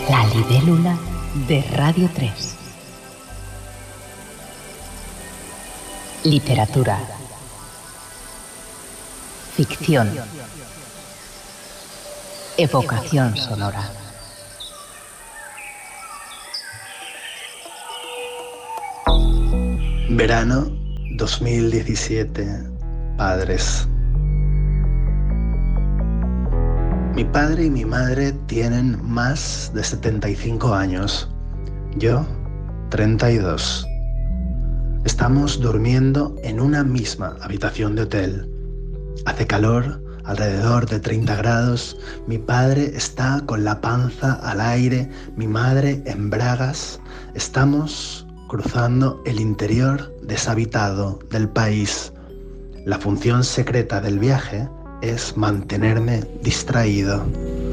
La libélula de Radio 3. Literatura. Ficción. Evocación sonora. Verano 2017. Padres. Mi padre y mi madre tienen más de 75 años. Yo, 32. Estamos durmiendo en una misma habitación de hotel. Hace calor, alrededor de 30 grados. Mi padre está con la panza al aire, mi madre en bragas. Estamos cruzando el interior deshabitado del país. La función secreta del viaje es mantenerme distraído.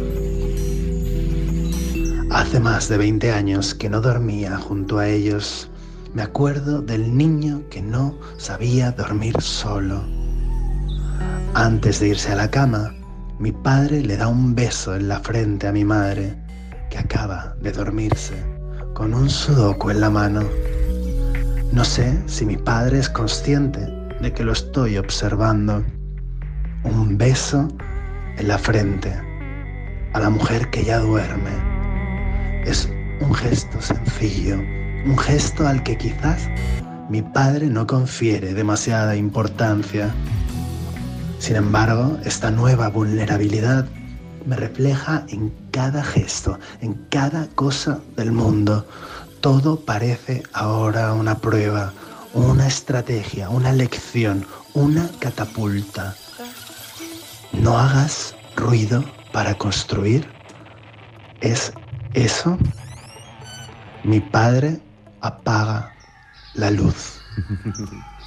Hace más de 20 años que no dormía junto a ellos. Me acuerdo del niño que no sabía dormir solo. Antes de irse a la cama, mi padre le da un beso en la frente a mi madre, que acaba de dormirse, con un sudoku en la mano. No sé si mi padre es consciente de que lo estoy observando. Un beso en la frente a la mujer que ya duerme. Es un gesto sencillo, un gesto al que quizás mi padre no confiere demasiada importancia. Sin embargo, esta nueva vulnerabilidad me refleja en cada gesto, en cada cosa del mundo. Todo parece ahora una prueba, una estrategia, una lección, una catapulta. No hagas ruido para construir. ¿Es eso? Mi padre apaga la luz.